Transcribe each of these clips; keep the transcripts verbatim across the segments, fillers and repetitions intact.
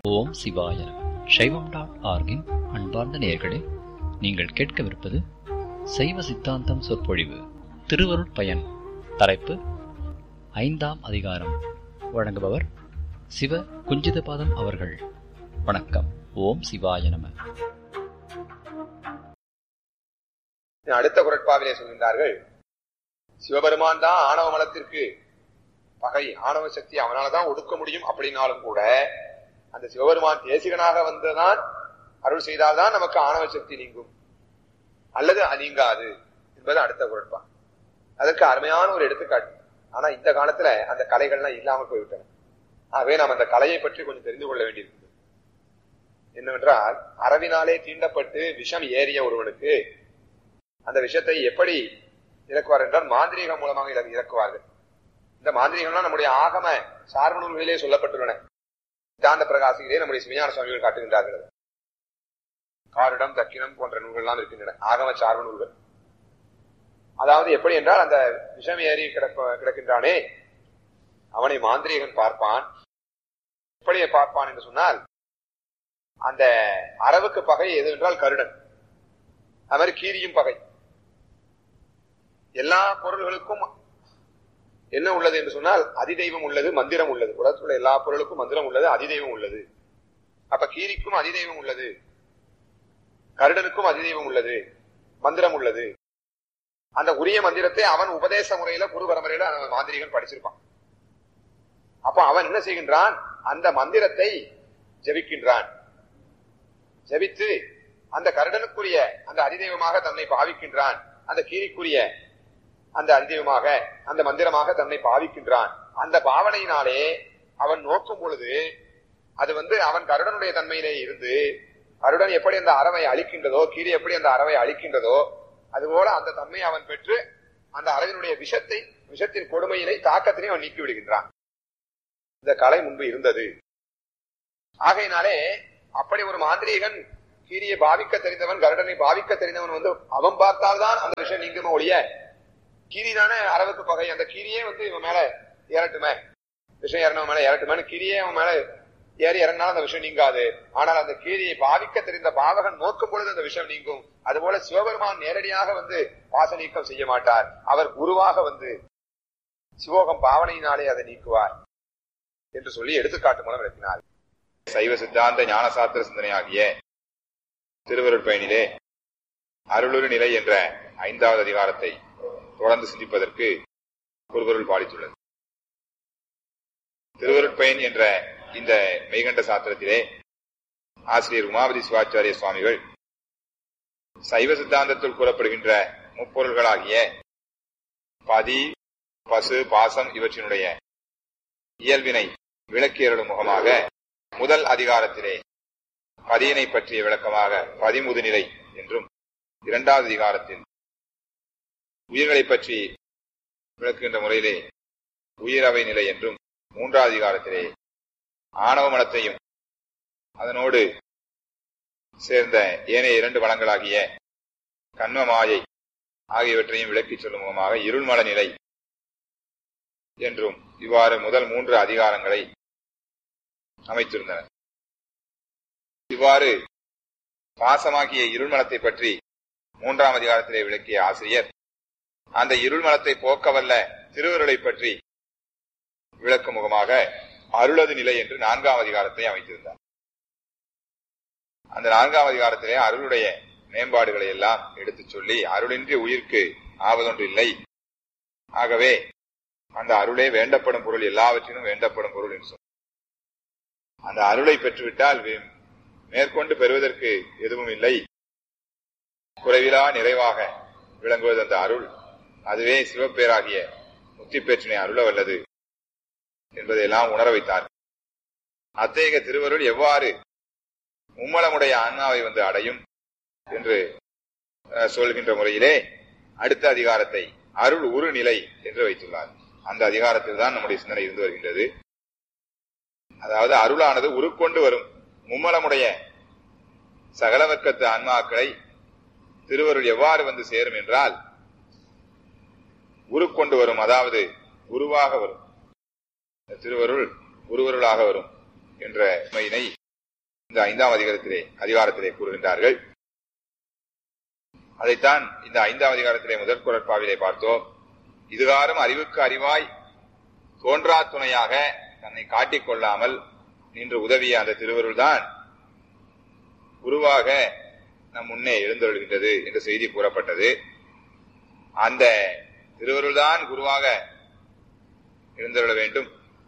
ஓம் சிவாய நம. சைவம் டாட் ஆர்கின் அன்பார்ந்த நேயர்களே, நீங்கள் கேட்கவிருப்பது சைவ சித்தாந்தம் சொற்பொழிவு திருவருட்பயன். தலைப்பு ஐந்தாம் அதிகாரம். வழங்குபவர் சிவ குஞ்சிதபாதம் அவர்கள். வணக்கம். ஓம் சிவாய நம. அடுத்த குரட்பாவிலே சொல்கின்றார்கள், சிவபெருமான் தான் ஆணவ மலத்திற்கு பகை, ஆணவ சக்தி அவனாலதான் ஒடுக்க முடியும். அப்படின்னாலும் கூட அந்த சிவபெருமான் தேசிகனாக வந்ததான் அருள் செய்தால்தான் நமக்கு ஆணவ சக்தி நீங்கும், அல்லது நீங்காது என்பது அடுத்த குரட்பா. அதற்கு அருமையான ஒரு எடுத்துக்காட்டு. ஆனா இந்த காலத்துல அந்த கலைகள்லாம் இல்லாமல் போய்விட்டன. ஆகவே நாம் அந்த கலையை பற்றி கொஞ்சம் தெரிந்து கொள்ள வேண்டியிருக்கிறது. என்னவென்றால், அரவினாலே தீண்டப்பட்டு விஷம் ஏறிய ஒருவனுக்கு அந்த விஷத்தை எப்படி இறக்குவார் என்றால் மாந்திரீகம் மூலமாக இறக்குவார்கள். இந்த மாந்திரீகம்லாம் நம்முடைய ஆகம சார்பு நூல்களிலே சொல்லப்பட்டுள்ளன. சித்தாந்த பிரகாசிகளே நம்முடைய சிவஞான சுவாமிகள் காட்டுகின்றார்கள். காரிடம் தக்கினம் போன்ற நூல்கள்லாம் இருக்கின்றன, ஆகம சார்பு நூல்கள். அதாவது எப்படி என்றால், அந்த விஷம் ஏறி கிடப்ப கிடக்கின்றானே அவனை மாந்திரீகன் பார்ப்பான். எப்படி பார்ப்பான் என்று சொன்னால், அந்த அரவுக்கு பகை எது என்றால் கருடன். அது மாதிரி கீரியும் பகை. எல்லா பொருள்களுக்கும் என்ன உள்ளது என்று சொன்னால், அதிதெய்வம் உள்ளது, மந்திரம் உள்ளது. உலகத்தில் எல்லா பொருளுக்கும் மந்திரம் உள்ளது, அதிதெய்வம் உள்ளது. அப்ப கீரிக்கும் அதிதெய்வம் உள்ளது, கருடனுக்கும் அதிதெய்வம் உள்ளது, மந்திரம் உள்ளது. அந்த உரிய மந்திரத்தை அவன் உபதேச முறையில குரு பரம்பரையில மாந்திரிகன் படிச்சிருப்பான். அப்ப அவன் என்ன செய்கின்றான், அந்த மந்திரத்தை ஜபிக்கின்றான். ஜபித்து அந்த கருடனுக்குரிய அந்த அதிதெய்வமாக தன்னை பாவிக்கின்றான். அந்த கீரிக்குரிய அந்த அதிதெய்வமாக அந்த மந்திரமாக தன்னை பாவிக்கின்றான். அந்த பாவனையினாலே அவன் நோக்கும் பொழுது அது வந்து அவன் கருடனுடைய தன்மையிலே இருந்து, கருடன் எப்படி அந்த அறவை அழிக்கின்றதோ, கீரி எப்படி அந்த அறவை அழிக்கின்றதோ, அதுபோல அந்த தன்மையை அவன் பெற்று அந்த அறவினுடைய விஷத்தை, விஷத்தின் கொடுமையினை, தாக்கத்தினை அவன் நீக்கி விடுகின்றான். இந்த கலை முன்பு இருந்தது. ஆகையினாலே அப்படி ஒரு மாந்திரீகன் கீரியை பாவிக்க தெரிந்தவன், கருடனை பாவிக்க தெரிந்தவன் வந்து அவன் பார்த்தால்தான் அந்த விஷயம் நீங்குமே ஒழிய, கீரி தானே அரவுக்கு பகை, அந்த கீரியே வந்து இவன் மேல ஏறட்டுமே, விஷயம் ஏறணும் மேல ஏறட்டுமே, கீரியே அவன் மேல ஏறி இறங்கினாலும் அந்த விஷயம் நீங்காது. ஆனால் அந்த கீரியை பாவிக்க தெரிந்த பாவகன் நோக்கும் பொழுது அந்த விஷயம் நீங்கும். அதுபோல சிவபெருமான் நேரடியாக வந்து பாச நீக்கம் செய்ய மாட்டார். அவர் குருவாக வந்து சிவோகம் பாவனையினாலே அதை நீக்குவார் என்று சொல்லி எடுத்துக்காட்டு மூலம் விளக்கினார். சைவ சித்தாந்த ஞான சாஸ்திர சிந்தனையாகிய திருவருட்பயனிலே அருளுரு நிலை என்ற ஐந்தாவது அதிகாரத்தை தொடர்ந்து சிந்திப்பதற்கு குருவருள் பாலித்துள்ளது. திருவருட்பயன் என்ற இந்த மெய்கண்ட சாஸ்திரத்திலே ஆசிரியர் உமாபதி சிவாச்சாரிய சுவாமிகள் சைவ சித்தாந்தத்தில் கூறப்படுகின்ற முப்பொருள்களாகிய பதி, பசு, பாசம் இவற்றினுடைய இயல்பினை விளக்கியருளும் முகமாக முதல் அதிகாரத்திலே பதியினை பற்றிய விளக்கமாக பதிமுதுநிலை என்றும், இரண்டாவது அதிகாரத்தில் உயிர்களை பற்றி விளக்குகின்ற முறையிலே உயிரவை நிலை என்றும், மூன்றாவது அதிகாரத்திலே ஆணவ மலத்தையும் அதனோடு சேர்ந்த ஏனைய இரண்டு வளங்களாகிய கண்ம மாயை ஆகியவற்றையும் விளக்கிச் சொல்லும் முகமாக இருள்மல நிலை என்றும் இவ்வாறு முதல் மூன்று அதிகாரங்களை அமைத்திருந்தனர். இவ்வாறு பாசமாகிய இருள்மலத்தை பற்றி மூன்றாம் அதிகாரத்திலே விளக்கிய ஆசிரியர் அந்த இருள்மலத்தை போக்கவல்ல திருவருளை பற்றி விளக்கும் முகமாக அருளது நிலை என்று நான்காம் அதிகாரத்தை அமைத்திருந்தார். அந்த நான்காம் அதிகாரத்திலே அருளுடைய மேம்பாடுகளை எல்லாம் எடுத்துச் சொல்லி, அருளின்றி உயிர்க்கு ஆவதொன்று இல்லை, ஆகவே அந்த அருளே வேண்டப்படும் பொருள், எல்லாவற்றிலும் வேண்டப்படும் பொருள் என்று சொன்னார். அந்த அருளை பெற்றுவிட்டால் மேற்கொண்டு பெறுவதற்கு எதுவும் இல்லை, குறைவிலா நிறைவாக விளங்குவது அந்த அருள். அதுவே சிவப்பேராகிய முத்தி பேற்றினை அருள வல்லது என்பதையெல்லாம் உணர வைத்தார். அத்தகைய திருவருள் எவ்வாறு மும்மலமுடைய ஆன்மாவை வந்து அடையும் என்று சொல்கின்ற முறையிலே அடுத்த அதிகாரத்தை அருள் உரு நிலை என்று வைத்துள்ளார். அந்த அதிகாரத்தில் தான் நம்முடைய சிந்தனை இருந்து வருகின்றது. அதாவது அருளானது உருக்கொண்டு வரும் மும்மலமுடைய சகல வர்க்கத்து ஆன்மாக்களை திருவருள் எவ்வாறு வந்து சேரும் என்றால், உருக்கொண்டு வரும், அதாவது உருவாக வரும். திருவருள் உருவருளாக வரும் என்ற உண்மையினை இந்த ஐந்தாம் அதிகாரத்திலே அதிகாரத்திலே கூறுகின்றார்கள். அதைத்தான் இந்த ஐந்தாம் அதிகாரத்திலே முதற் குறட்பாவிலே பார்த்தோம். இதுகாரும் அறிவுக்கு அறிவாய் தோன்றா துணையாக தன்னை காட்டிக் கொள்ளாமல் நின்று உதவிய அந்த திருவருள்தான் குருவாக நம் முன்னே எழுந்தருள்கின்றது என்ற செய்தி கூறப்பட்டது. அந்த திருவருள்தான் குருவாக எழுந்தருள வேண்டும்.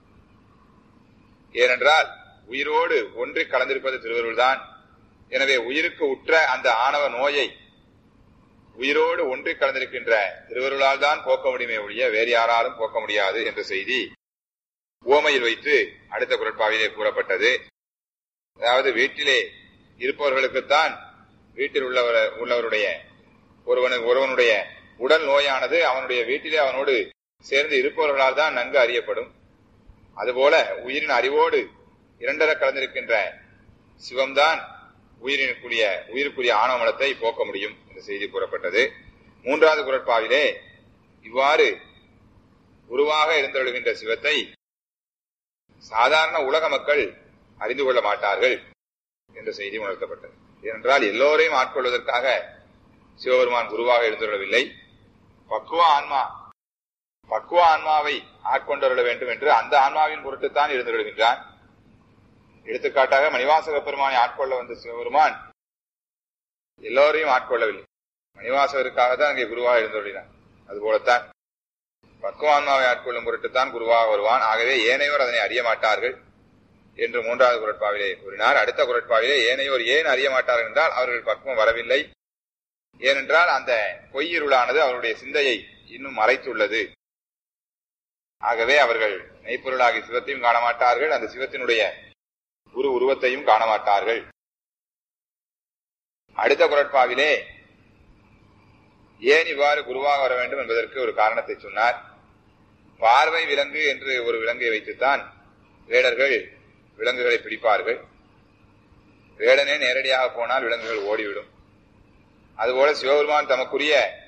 ஏனென்றால் உயிரோடு ஒன்றி கலந்திருப்பது திருவருள்தான். எனவே உயிருக்கு உற்ற அந்த ஆணவ நோயை உயிரோடு ஒன்றி கலந்திருக்கின்ற திருவருளால் தான் போக்க முடியுமே ஒழிய வேறு யாராலும் போக்க முடியாது என்ற செய்தி உவமையில் வைத்து அடுத்த குறட்பாவிலே கூறப்பட்டது. அதாவது வீட்டிலே இருப்பவர்களுக்குத்தான் வீட்டில் உள்ளவர் உள்ளவருடைய ஒருவனு ஒருவனுடைய உடல் நோயானது அவனுடைய வீட்டிலே அவனோடு சேர்ந்து இருப்பவர்களால் தான் நன்கு அறியப்படும். அதுபோல உயிரின் அறிவோடு இரண்டர கலந்திருக்கின்ற சிவம்தான் உயிரினுக்குரிய உயிருக்குரிய ஆணவமலத்தை போக்க முடியும் என்ற செய்தி கூறப்பட்டது. மூன்றாவது குறட்பாவிலே இவ்வாறு குருவாக எழுந்தருளுகின்ற சிவத்தை சாதாரண உலக மக்கள் அறிந்து கொள்ள மாட்டார்கள் என்ற செய்தி உணர்த்தப்பட்டது. ஏனென்றால் எல்லோரையும் ஆட்கொள்வதற்காக சிவபெருமான் குருவாக எழுந்தருளவில்லை. பக்குவ ஆன்மா பக்குவ ஆன்மாவை ஆட்கொண்டருள வேண்டும் என்று அந்த ஆன்மாவின் பொருட்டுத்தான் எழுந்தருளுகின்றான். எடுத்துக்காட்டாக மணிவாசக பெருமானை ஆட்கொள்ள வந்த சிவபெருமான் எல்லோரையும் ஆட்கொள்ளவில்லை. மணிவாசகருக்காக தான் அங்கே குருவாக எழுந்தருளினான். அதுபோலத்தான் பக்குவ ஆன்மாவை ஆட்கொள்ளும் பொருட்டுத்தான் குருவாக வருவான். ஆகவே ஏனையோர் அதனை அறிய மாட்டார்கள் என்று மூன்றாவது குறட்பாவிலே கூறினார். அடுத்த குறட்பாவிலே ஏனையோர் ஏன் அறிய மாட்டார்கள் என்றால் அவர்கள் பக்குவம் வரவில்லை. ஏனென்றால் அந்த பொய்யிருளானது அவருடைய சிந்தையை இன்னும் மறைத்துள்ளது. ஆகவே அவர்கள் மெய்ப்பொருளாகிய சிவத்தையும் காண மாட்டார்கள், அந்த சிவத்தினுடைய குரு உருவத்தையும் காண மாட்டார்கள். அடுத்த குறட்பாவிலே ஏன் இவ்வாறு குருவாக வர வேண்டும் என்பதற்கு ஒரு காரணத்தை சொன்னார். பார்வை விலங்கு என்று ஒரு விலங்கை வைத்துத்தான் வேடர்கள் விலங்குகளை பிடிப்பார்கள். வேடனே நேரடியாக போனால் விலங்குகள் ஓடிவிடும். அதுபோல சிவபெருமான் தமக்குரிய